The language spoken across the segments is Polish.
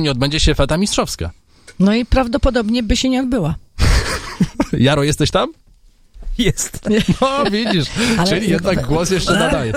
nie odbędzie się feta mistrzowska. No i prawdopodobnie by się nie odbyła. Jaro, jesteś tam? Jest. No, widzisz, czyli jednak głos jeszcze nadaje.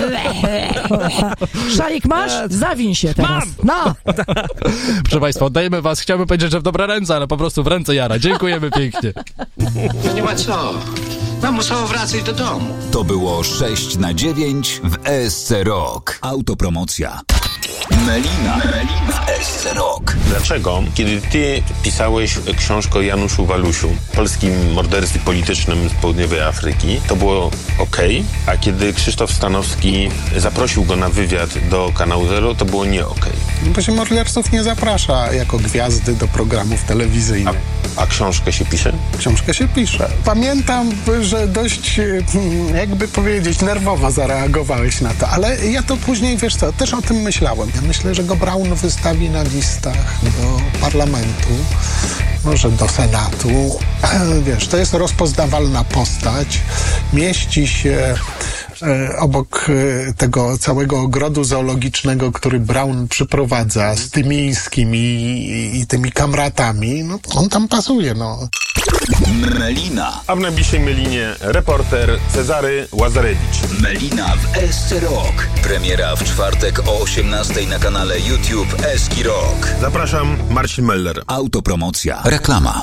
Szalik masz? Zawiń się teraz. Mam! No! Proszę Państwa, oddajemy Was, chciałbym powiedzieć, że w dobre ręce, ale po prostu w ręce Jara. Dziękujemy pięknie. No nie ma co. Mam musiał wracać do domu. To było 6/9 w ESC Rock. Autopromocja. Melina w ESC Rock. Dlaczego, kiedy ty pisałeś książkę o Januszu Walusiu, polskim morderstwie politycznym z południowej Afryki, to było okej, a kiedy Krzysztof Stanowski zaprosił go na wywiad do Kanału Zero, to było nie okej. Bo się morderców nie zaprasza jako gwiazdy do programów telewizyjnych. A książkę się pisze? Książkę się pisze. Pamiętam, że dość, jakby powiedzieć, nerwowo zareagowałeś na to, ale ja to później, wiesz co, też o tym myślałem. Ja myślę, że go Braun wystawi na listach do parlamentu, może do Senatu. Wiesz, to jest rozpoznawalna postać, mieści się obok tego całego ogrodu zoologicznego, który Braun przyprowadza z Tymińskim i tymi kamratami, no on tam pasuje, no. Melina. A w najbliższej Melinie reporter Cezary Łazarewicz. Melina w ESC Rock. Premiera w czwartek o 18:00 na kanale YouTube ESC Rock. Zapraszam, Marcin Meller. Autopromocja. Reklama.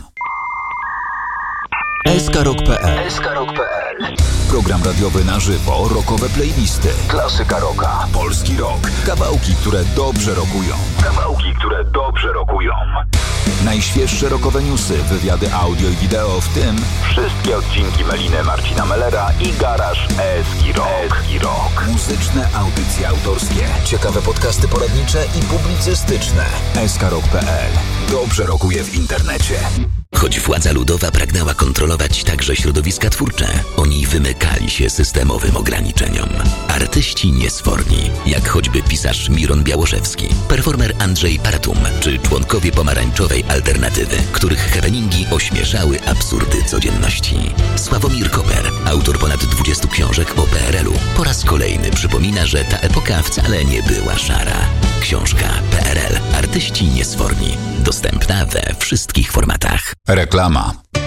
SKRock.pl. Program radiowy na żywo, rockowe playlisty, klasyka rocka, polski rock, kawałki, które dobrze rockują. Najświeższe rockowe newsy, wywiady audio i wideo, w tym wszystkie odcinki Meliny, Marcina Mellera i Garaż ESC Rock. Muzyczne audycje autorskie, ciekawe podcasty poradnicze i publicystyczne. SKRock.pl. Dobrze rockuje w internecie. Choć władza ludowa pragnęła kontrolować także środowiska twórcze, oni wymykali się systemowym ograniczeniom. Artyści niesforni, jak choćby pisarz Miron Białoszewski, performer Andrzej Paratum, czy członkowie pomarańczowej alternatywy, których happeningi ośmieszały absurdy codzienności. Sławomir Koper, autor ponad 20 książek o PRL-u, po raz kolejny przypomina, że ta epoka wcale nie była szara. Książka PRL. Artyści niesforni. Dostępna we wszystkich formatach. Reklama.